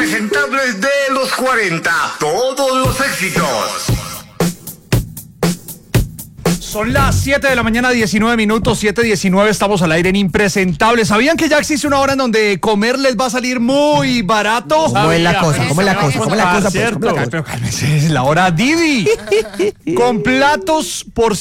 impresentables de los 40. Todos los éxitos. Son las 7 de la mañana, 19 minutos, 7:19, estamos al aire en Impresentables. ¿Sabían que ya existe una hora en donde comer les va a salir muy barato? ¿Cómo es la cosa? ¿Cómo es la cosa? ¿Cómo es la cosa? Pero cálmese, es la hora Didi. Con platos por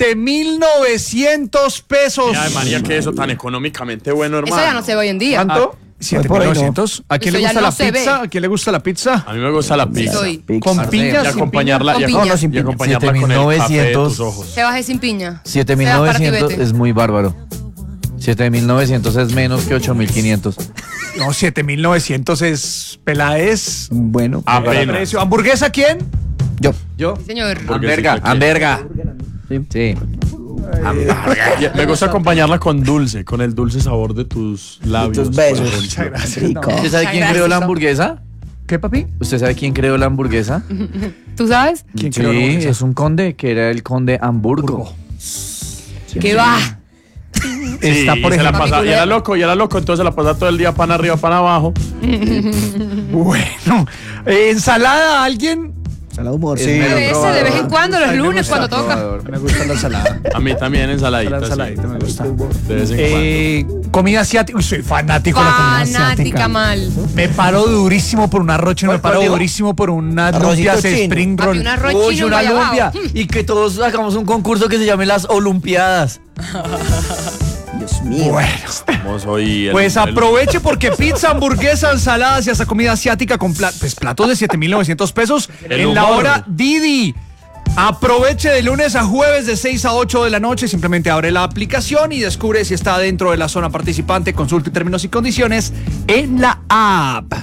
7,900 pesos. Ay, María, que eso tan económicamente bueno, hermano. Eso ya no se ve hoy en día. ¿Cuánto? 7,900. ¿A quién Eso le ya gusta no la se pizza? ve. ¿A quién le gusta la pizza? A mí me gusta la pizza. Soy. Con piña, Y sin acompañarla, piña. y Con piña. y acompañarla con el café de tus ojos. Se baje sin piña. 7,900 es muy bárbaro. 7,900 es menos que 8,500. No, 7,900 es Peláez. Bueno, Apenas. Precio. ¿Hamburguesa quién? yo. Sí, señor. Hamburga. Sí. Me gusta acompañarla con dulce, con el dulce sabor de tus labios. tus besos. por ejemplo. Muchas gracias. Rico. No. ¿Usted sabe quién creó la hamburguesa? ¿Qué, papi? ¿Usted sabe quién creó la hamburguesa? ¿Tú sabes? ¿Quién creó la Sí, hamburguesa? es un conde, que era el conde Hamburgo. ¿Qué va? Está, por y se la ejemplo. pasa, y era loco, entonces se la pasa todo el día pan arriba, pan abajo. Bueno, ensalada, ¿alguien? Salado humor, A veces, de vez en cuando, los lunes, cuando toca. Me gusta la ensalada. A mí también ensaladita. La ensaladita sí. me gusta. De vez en Comida asiática. Uy, soy fanático de la comida asiática. Fanática mal. Me paro durísimo por un arroz chino, me paro durísimo por unas lumpias spring roll. Papi, un arroz Uy, chino una guayabao. lumpia. Y que todos hagamos un concurso que se llame las Olimpiadas. Dios mío. Bueno, cuando hoy pues aproveche porque pizza, hamburguesa, ensaladas y hasta comida asiática con platos de 7,900 pesos El en la humor. hora Didi. Aproveche de lunes a jueves de 6 a 8 de la noche. Simplemente abre la aplicación y descubre si está dentro de la zona participante. Consulte términos y condiciones en la app.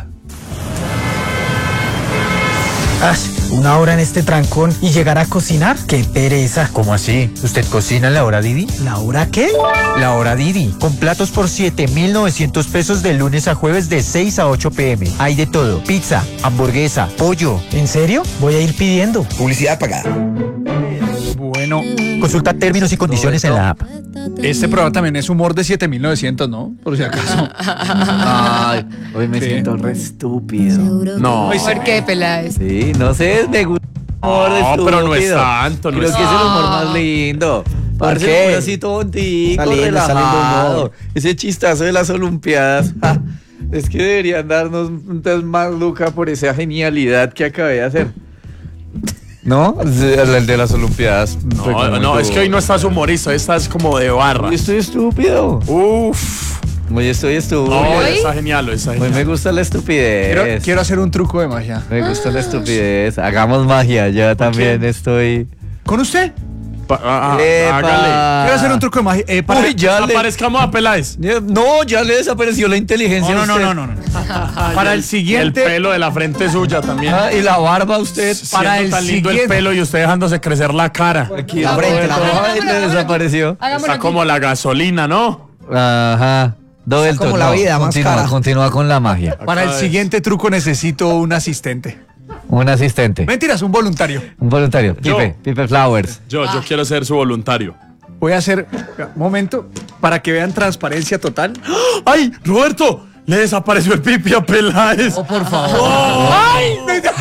Una hora en este trancón y llegar a cocinar. ¡Qué pereza! ¿Cómo así? ¿Usted cocina en la hora Didi? ¿La hora qué? La hora Didi, con platos por 7,900 pesos de lunes a jueves de 6 a 8 p.m. Hay de todo: pizza, hamburguesa, pollo. ¿En serio? Voy a ir pidiendo. Publicidad pagada. Bueno, Consulta términos y condiciones en la app. este programa también es humor de 7,900, ¿no? Por si acaso. Ay, hoy me Sí. siento re estúpido. No, ¿Por qué, Peláez? Sí, no sé, me gusta el humor no, pero no es estúpido. tanto, no Creo es que es el tanto. humor más lindo. Parce, qué? humor así tontico, Está lindo relajado. humor. Ese chistazo de las Olimpiadas. ja, es que deberían darnos un test más, Luca, por esa genialidad que acabé de hacer. ¿No? El de las Olimpiadas. No, es que hoy no estás humorista, hoy estás como de barra. Hoy estoy estúpido. Uf. Hoy estoy estúpido. No, ¿Hoy? está genial, está Hoy me genial. gusta la estupidez. Quiero hacer un truco de magia. Me gusta la estupidez. Hagamos magia. Yo también estoy. ¿Con usted? ¡Epa! Hágale. Quiero hacer un truco de magia. Uy, ya le. Aparezcamos a Peláez. No, ya le desapareció la inteligencia. a usted. No. Para el El siguiente. pelo de la frente suya también. Ah, y la barba a usted. para Siendo el tan lindo el siguiente- pelo y usted dejándose crecer la cara. Aquí La frente, la frente. Ay, le desapareció. Está como la gasolina, ¿no? Ajá. Doble como la vida, más cara. Continúa con la magia. Para el Acá es. siguiente truco necesito un asistente. Un asistente. Mentiras, un voluntario. Un voluntario. Yo. Pipe Flowers. Yo quiero ser su voluntario. Voy a hacer, un momento, para que vean transparencia total. ¡Ay, Roberto! Le desapareció el pipi a Peláez. Oh, por favor. ¡Ay!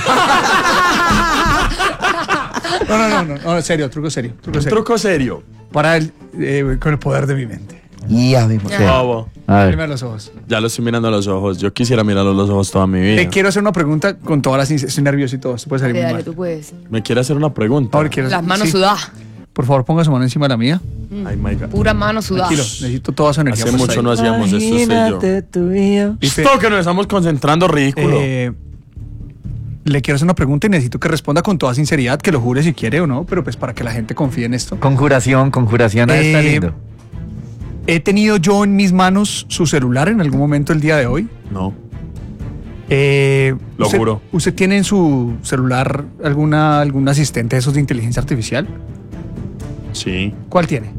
No, serio, truco serio. Truco serio. Para el, con el poder de mi mente. Ya, mi Ya. Bravo. A ver. Mírame a los ojos. Ya lo estoy mirando a los ojos. Yo quisiera mirarlo a los ojos toda mi vida. Te quiero hacer una pregunta con todas las sinceridad. Estoy nervioso y todo. Esto puede salir Dale, muy dale, mal. tú puedes. Me quiere hacer una pregunta. Ahora quiero. Las manos sí. sudadas. Por favor, ponga su mano encima de la mía. Ay, my God. Pura mano sudada. Tranquilo, necesito toda su energía. Hace puesta mucho ahí. no hacíamos esto, usted y yo. Pipe, Listo, que nos estamos concentrando, ridículo. le quiero hacer una pregunta y necesito que responda con toda sinceridad, que lo jure si quiere o no, pero pues para que la gente confíe en esto. Conjuración. Está lindo. ¿He tenido yo en mis manos su celular en algún momento el día de hoy? No. Lo ¿Usted- juro. ¿Usted tiene en su celular algún asistente de esos de inteligencia artificial? Sí. ¿Cuál tiene?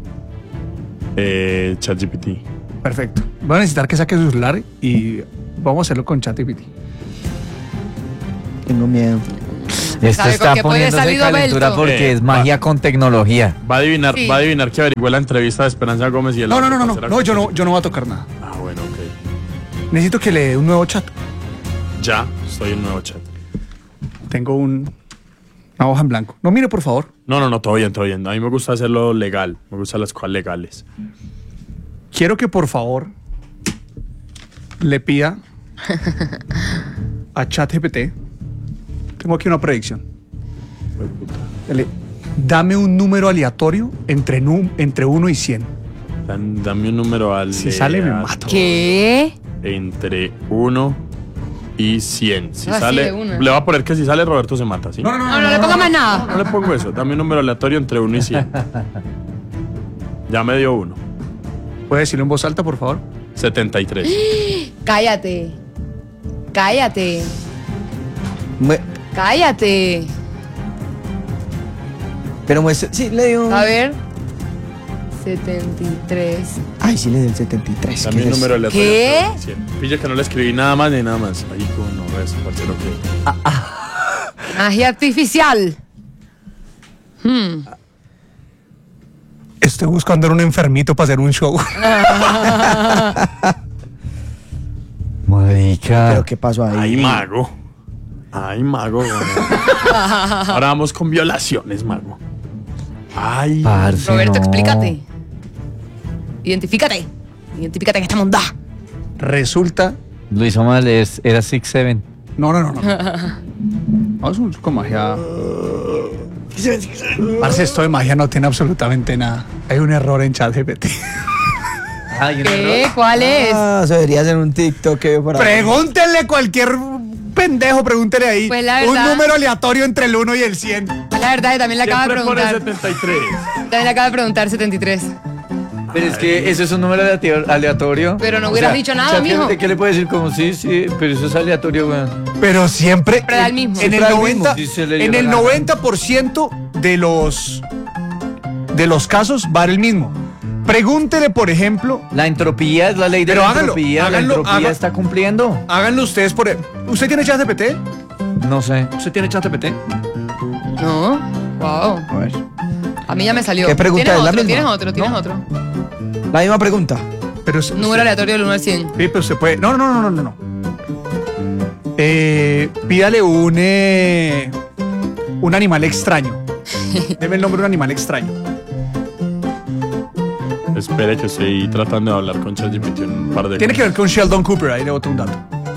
ChatGPT. Perfecto. Voy a necesitar que saque su celular y vamos a hacerlo con ChatGPT. Tengo miedo. Esto ¿Sabe con está qué puede poniéndose salir calentura Belto? porque es magia con tecnología. Va a adivinar, Sí. va a adivinar que averiguó la entrevista de Esperanza Gómez y el No, otro, yo no voy a tocar nada. Ah, bueno, ok. Necesito que le dé un nuevo chat. Ya, estoy en un nuevo chat. Tengo una hoja en blanco. No mire, por favor. No, todo bien, todo bien. A mí me gusta hacerlo legal. Me gustan las cosas legales. Quiero que por favor le pida a ChatGPT. Tengo aquí una predicción. Dame un número aleatorio entre 1 y 100. Dame un número al. Si sale, me mato. ¿Qué? Entre 1 y 100. Si Así sale. de una. Le voy a poner que si sale, Roberto se mata, ¿sí? No le ponga más nada. No le pongo eso. Dame un número aleatorio entre 1 y 100. Ya me dio 1. ¿Puede decirlo en voz alta, por favor? 73. Cállate. Cállate. Mue- Cállate. Pero muestra. Sí, le dio. A ver. 73. Ay, sí, le dio el 73. Dame un ¿Qué es número eso? aleatorio ¿Qué? entre 100. Pilla que no le escribí nada más ni nada más. Ahí como no ves, parcero que. Magia artificial. Estoy buscando a un enfermito para hacer un show. Marica. ¿Pero qué pasó ahí? Ay, mago. Ay, mago. Ahora vamos con violaciones, mago. Ay. Parce, Roberto, no. explícate. Identifícate. Identifícate en esta mondá. Resulta. Lo hizo mal, era 6-7. No. No, es con magia. Parce, esto de magia no tiene absolutamente nada. Hay un error en ChatGPT. ¿Qué? ¿Cuál es? Ah, eso debería ser un TikTok que yo para. Pregúntenle cualquier pendejo, pregúntele ahí. Pues la un verdad- número aleatorio entre el 1 y el 100. La verdad, y también le acaba de Siempre pone preguntar. 73. También le acaba de preguntar 73. Pero es que eso es un número aleatorio. Pero no hubieras dicho nada, ChatGPT, mijo. ¿qué le puede decir? Como sí, pero eso es aleatorio, weón. Pero siempre. Siempre da el mismo. En el Siempre da el 90%, mismo, si se le dio en la el gana. 90% de los casos va a dar el mismo. Pregúntele, por ejemplo. La entropía es la ley de Pero la hágalo, entropía. háganlo, la entropía haga- está cumpliendo. Háganlo ustedes por. ¿Usted tiene ChatGPT? No sé. ¿Usted tiene ChatGPT? No. Wow. A ver. A mí ya me salió. ¿Qué pregunta ¿Tienes es la otro? misma? ¿Tienes otro? ¿Tienes otro? La misma pregunta. Pero Número aleatorio del 1 al 100. Sí, pero usted puede. No. Pídale un animal extraño. Deme el nombre de un animal extraño. Espere que estoy tratando de hablar con ChatGPT un par de Tiene que ver con Sheldon Cooper, ahí le boto un dato.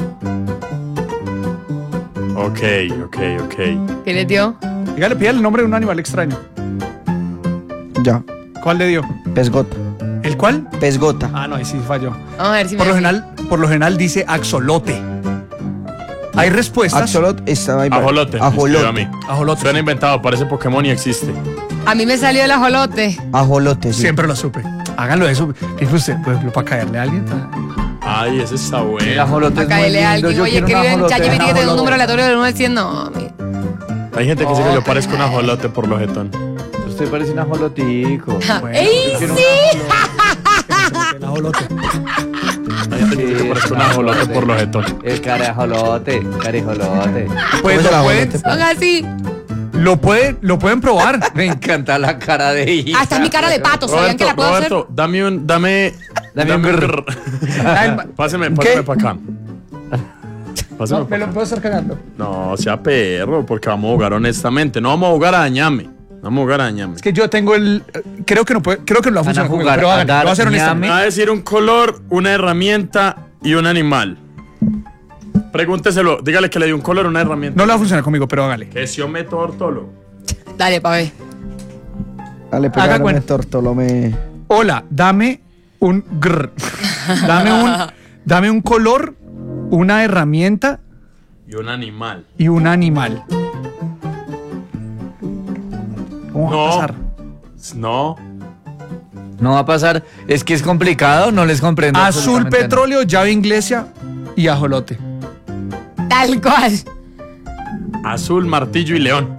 Ok. ¿Qué le dio? Dígale, pídale el nombre de un animal extraño. Ya. ¿Cuál le dio? Pesgota. ¿El cuál? Pesgota. Ah, no, ahí sí falló. Vamos a ver si Por me. lo general dice axolote. Hay respuestas. Axolot estaba ahí. Ajolote. me escribió a mí. Ajolote. Suena inventado, parece Pokémon y existe. A mí me salió el ajolote. Ajolote, sí. Siempre lo supe. Háganlo eso. ¿Qué fue usted? Por ejemplo, para caerle a alguien. Ay, ese está El bueno. ajolote es Acá muy le a lindo. alguien. Yo Oye, quiero un escribe en ajolote. ChatGPT que tiene un ajolote. número aleatorio del 1 al 100. No, Hay gente que dice que yo parezco un ajolote por lo jetón. Usted parece un ajolotico. ¡Ey, quiero sí! El ajolote. Hay gente que dice que parezco un ajolote por lo jetón. El carajolote. Carajolote. Pues ¿Cómo es el lo ajolote? Son así. lo pueden probar. Me encanta la cara de ella. Hasta es mi cara de pato. ¿Sabían que la puedo hacer? Roberto, dame un grr. Páseme ¿Qué? para acá. Páseme Me pa' lo acá. puedo estar cagando. No, sea perro, porque vamos a jugar honestamente. No vamos a jugar a dañame. Vamos a jugar a dañame. Es que yo tengo el. Creo que no va a funcionar conmigo, jugar pero a háganlo, dar lo voy a hacer ñame. honestamente. Me va a decir un color, una herramienta y un animal. Pregúnteselo, dígale que le di un color, una herramienta. No le va a funcionar conmigo, pero hágale. Que si yo meto ortolo. Dale, pa' ver. Dale, Haga pegaron cuenta. el tortolome. Hola, dame un grr. Dame un color, una herramienta Y un animal. y un animal. ¿Cómo va a No. pasar? No. No va a pasar. Es que es complicado, no les comprendo. Azul, absolutamente nada. petróleo, llave inglesa y ajolote. Tal cual. Azul, martillo y león.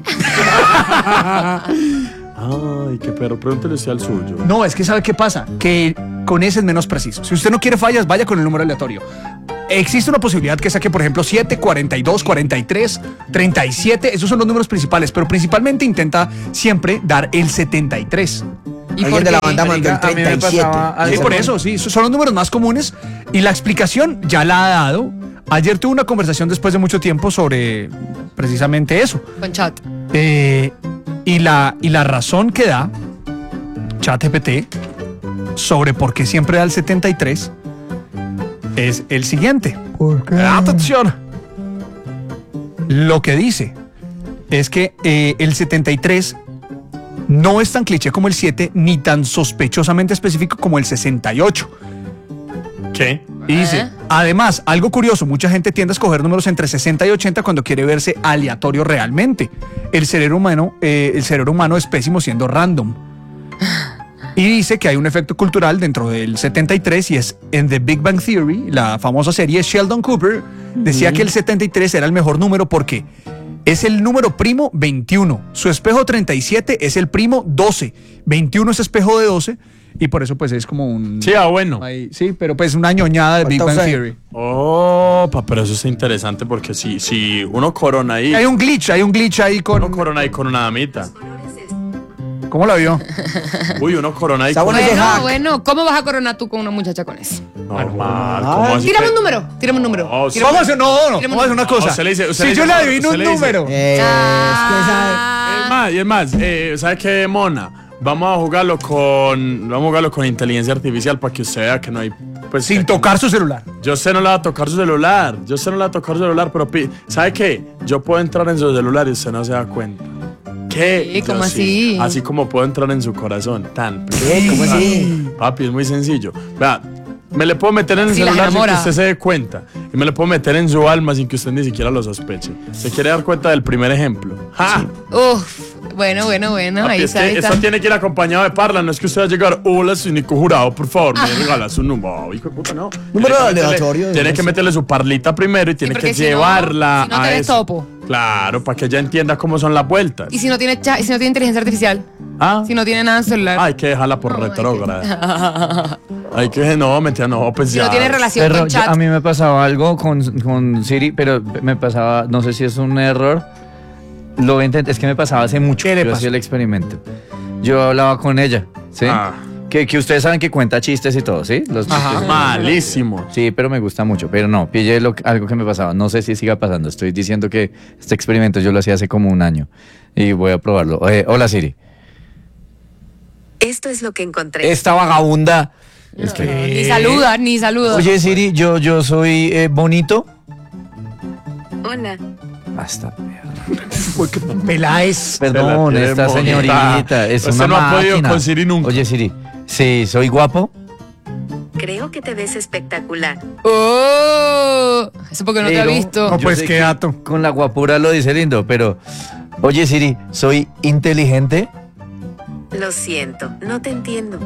Ay, qué perro. Pregúntele si al suyo. No, es que ¿sabe qué pasa? Que con ese es menos preciso. Si usted no quiere fallas, vaya con el número aleatorio. Existe una posibilidad que saque, por ejemplo, 7, 42, 43, 37. Esos son los números principales, pero principalmente intenta siempre dar el 73. ¿Y Alguien por de la qué? banda mandó el A mí me 37. pasaba Sí, algo por eso, sí. Esos son los números más comunes. Y la explicación ya la ha dado Ayer tuve una conversación después de mucho tiempo sobre precisamente eso. Con chat. Y la razón que da ChatGPT sobre por qué siempre da el 73 es el siguiente. ¿Por qué? Atención. Lo que dice es que el 73 no es tan cliché como el 7 ni tan sospechosamente específico como el 68. ¿Qué? Y dice, además, algo curioso, mucha gente tiende a escoger números entre 60 y 80 cuando quiere verse aleatorio realmente. El cerebro humano es pésimo siendo random. Y dice que hay un efecto cultural dentro del 73 y es en The Big Bang Theory, la famosa serie, Sheldon Cooper decía que el 73 era el mejor número porque es el número primo 21, su espejo 37 es el primo 12, 21 es espejo de 12 y por eso pues es como un... Sí, bueno. Ahí, sí, pero pues una ñoñada de Big Bang Theory. Oh, pero eso es interesante porque si uno corona ahí... Hay un glitch ahí con... Uno corona ahí con una damita. ¿Cómo la vio? Uy, uno corona ahí Está con... bueno. Bueno, ¿cómo vas a coronar tú con una muchacha con eso? Normal, ¿cómo así? Tírame un número, tírame un número. Oh, sí. Vamos a hacer, no, Tiremos vamos a hacer una cosa. usted le dice- usted Si le yo dice- le adivino usted un le dice- número. Es más, ¿sabe qué, Mona? Vamos a jugarlo con inteligencia artificial para que usted vea que no hay... Pues, Sin tocar su celular. Yo sé no le va a tocar su celular. Pero ¿sabe qué? Yo puedo entrar en su celular y usted no se da cuenta. ¿Qué? Sí, ¿cómo Yo así? Así como puedo entrar en su corazón. Tan. ¿Qué? ¿Cómo así? Papi, es muy sencillo. Vea, me le puedo meter en el Si las celular sin que enamora. usted se dé cuenta. Y me le puedo meter en su alma sin que usted ni siquiera lo sospeche. ¿Se quiere dar cuenta del primer ejemplo? ¡Ja! Uf, bueno, Papi, ahí es está, que ahí esto está. tiene que ir acompañado de parla, no es que usted va a llegar, hola, soy Nico Jurado, por favor, me regala su número. Hijo de puta, no. Número Tiene que meterle- aleatorio, Tiene no que sé. meterle su parlita primero y tiene porque que si no- llevarla si no te a ves eso. topo. Claro, para que ella entienda cómo son las vueltas. Y si no tiene chat, y si no tiene inteligencia artificial, ¿Ah? si no tiene nada en celular, Hay que dejarla por retrógrada. Hay que, no, mentira, no, pues si ya. no tiene relación Pero con chat. a mí me pasaba algo con Siri, pero me pasaba, no sé si es un error. Lo intenté, es que me pasaba hace mucho. ¿Qué le Yo pasó? hacía el experimento. Yo hablaba con ella, ¿sí? Ah. Que ustedes saben que cuenta chistes y todo, ¿sí? Los chistes. Malísimo. Sí, pero me gusta mucho. Pero no, pillé algo que me pasaba. No sé si siga pasando. Estoy diciendo que este experimento yo lo hacía hace como un año. Y voy a probarlo. Hola, Siri. Esto es lo que encontré. Esta vagabunda. Ni saluda. Oye, Siri, yo soy bonito. Hola. Hasta Peláez. Perdón, quiere esta bonita. señorita es Usted una no ha podido máquina. con Siri nunca. Oye, Siri, sí, soy guapo. Creo que te ves espectacular. Oh, eso porque no te ha Pero- visto. No, Yo pues sé qué que dato. Con la guapura lo dice lindo, pero oye, Siri, soy inteligente. Lo siento, no te entiendo.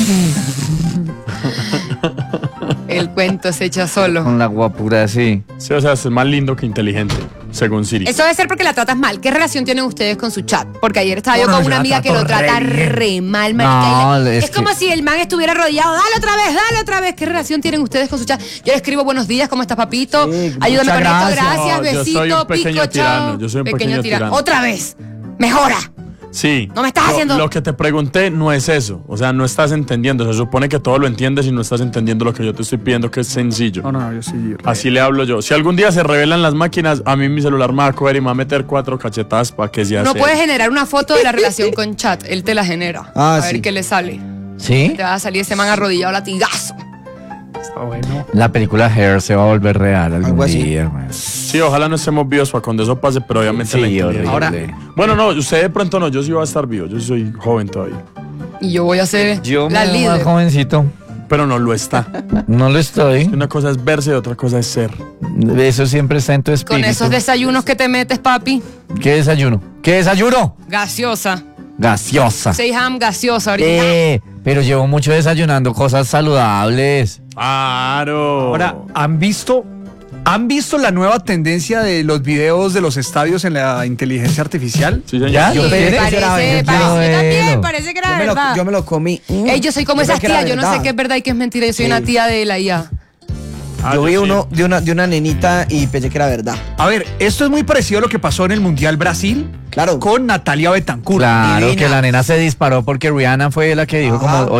El cuento se echa solo. Con la guapura, sí. Sí, o sea, es más lindo que inteligente, según Siri. Eso debe ser porque la tratas mal. ¿Qué relación tienen ustedes con su chat? Porque ayer estaba yo No, con yo una la amiga que trato lo trata re mal, marica. No, Es es como que- si el man estuviera rodeado. Dale otra vez. ¿Qué relación tienen ustedes con su chat? Yo le escribo buenos días, ¿cómo estás, papito? Sí, Ayúdame muchas con esto, gracias. gracias, No, yo soy besito, un pequeño pico, tirano, chao. yo soy un pequeño tirano. Otra vez. Mejora. Sí. No me estás haciendo- Lo que te pregunté no es eso. O sea, no estás entendiendo. Se supone que todo lo entiendes y no estás entendiendo lo que yo te estoy pidiendo, que es sencillo. No, yo sí. Así le hablo yo. Si algún día se revelan las máquinas, a mí mi celular me va a coger y me va a meter 4 cachetadas para que sea No serio. puedes generar una foto de la relación con chat. Él te la genera. Ah, a ver sí. qué le sale. ¿Sí? Te va a salir ese man arrodillado a latigazo. Está bueno. La película Hair se va a volver real algún Algo así. día, güey. Sí, ojalá no estemos vivos para cuando eso pase, pero obviamente la Sí, inteligencia. horrible. Ahora- Bueno, no, usted de pronto no, yo sí voy a estar vivo, yo soy joven todavía. Y yo voy a ser Yo la me veo más líder. jovencito. Pero no lo está. No lo estoy. Una cosa es verse y otra cosa es ser. Eso siempre está en tu espíritu. Con esos desayunos que te metes, papi. ¿Qué desayuno? ¿Qué desayuno? Gaseosa. Gaseosa. Seyham gaseosa ahorita. Pero llevo mucho desayunando cosas saludables. Claro. Ahora, ¿han visto la nueva tendencia de los videos de los estadios en la inteligencia artificial? Sí, señor. ¿Ya? Sí, ¿Lo tienes? parece, Yo parece, quiero también, verlo. parece que era verdad. Yo me lo comí. Ey, yo soy como esas pensé que era tías, yo no sé verdad. qué es verdad y qué es mentira. Yo soy Sí. una tía de la IA. Yo vi sí. uno de una nenita y pensé que era verdad. A ver, esto es muy parecido a lo que pasó en el Mundial Brasil Claro. con Natalia Betancourt. Claro, Divina. que la nena se disparó porque Rihanna fue la que dijo Ajá. como,